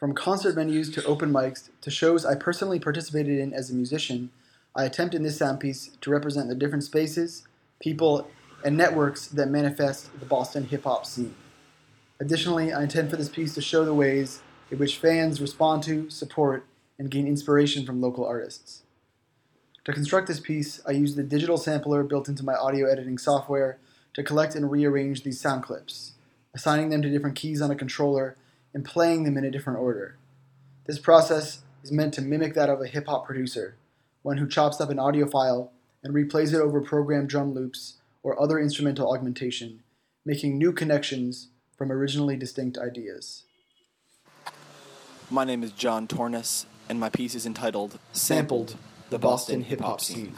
From concert venues to open mics to shows I personally participated in as a musician, I attempt in this sound piece to represent the different spaces, people, and networks that manifest the Boston hip-hop scene. Additionally, I intend for this piece to show the ways in which fans respond to, support, and gain inspiration from local artists. To construct this piece, I used the digital sampler built into my audio editing software to collect and rearrange these sound clips, assigning them to different keys on a controller and playing them in a different order. This process is meant to mimic that of a hip-hop producer, one who chops up an audio file and replays it over programmed drum loops or other instrumental augmentation, making new connections from originally distinct ideas. My name is John Tornes, and my piece is entitled Sampled, the Boston Hip-Hop Scene.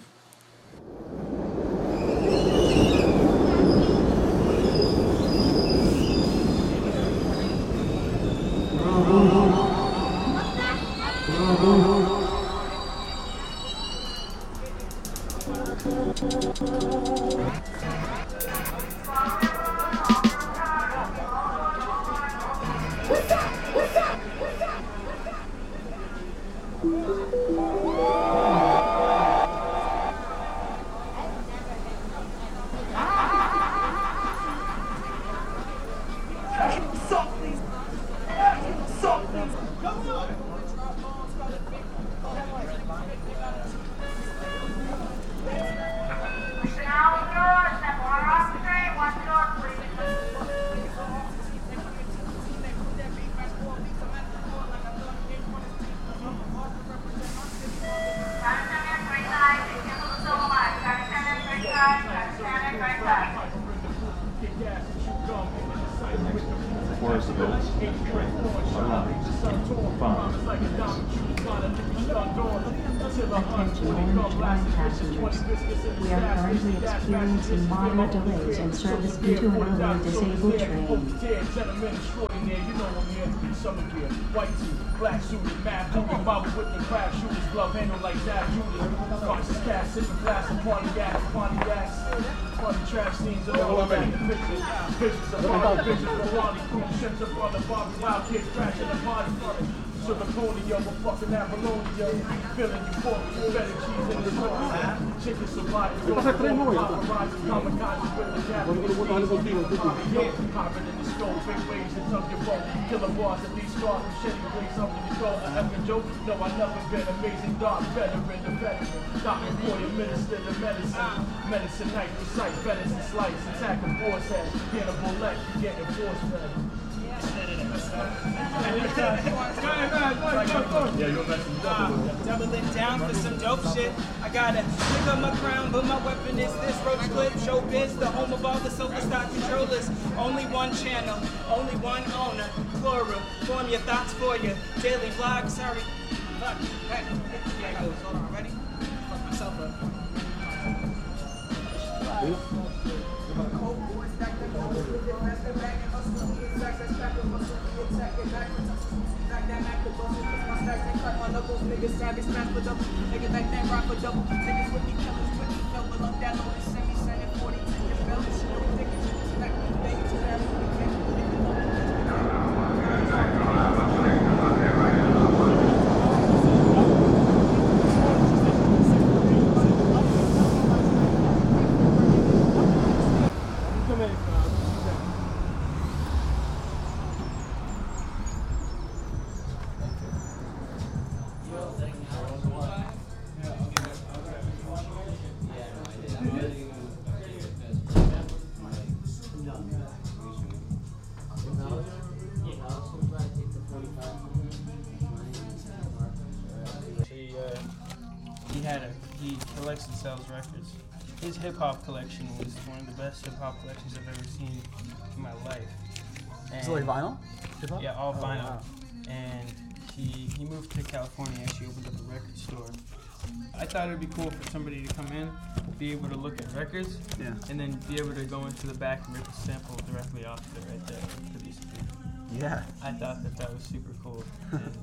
Forest Hills, 5. Attention Orange Line passengers. We are currently experiencing minor delays in service due to an early disabled train. White tee, black suited, mad booty, Bible with the craft shooters, glove handle like Zab Judy. Conscious cast, sipping glass and Pontiacs. Funny trash scenes of all around the pictures. Pictures of party, pictures of party, cool shrimps up on the Bobby, wild kids crashing the party for it. Siliconia, we're fucking Apollonia. Feeling euphoria, better cheese in the sauce. Chicken salami, paparazzi, kamikaze with the Japanese. Hopping in the stove, big waves and tuck your boat. Killer bars at these stars, machete blades up in your throat. A effing joke? No, I've never been amazing dark veteran, the veteran. Dr. Boy, administer the medicine. Medicine night, recite venison slice. Attack a boar's head. Cannibal leg, you getting force fed. Doubling down for some dope shit. I gotta pick up my crown, but my weapon is this roach clip. Showbiz, the home of all the solar stock controllers. Only one channel, only one owner. Plural, form your thoughts for you. Daily vlog, sorry. Fuck, hey, here it goes. Hold on, ready? Fuck myself up. Niggas savage, smash with double. Niggas like that rock for double. Niggas with me, killers with me, fell below that low. It's semi, sending 40 to your belly. She know we thinking shit is like we baby to that. He collects and sells records. His hip-hop collection was one of the best hip-hop collections I've ever seen in my life. Is it like vinyl? Hip-hop? Yeah, all vinyl. Wow. And he moved to California, actually opened up a record store. I thought it would be cool for somebody to come in, be able to look at records, and then be able to go into the back and rip a sample directly off of it right there. Yeah. I thought that was super cool. And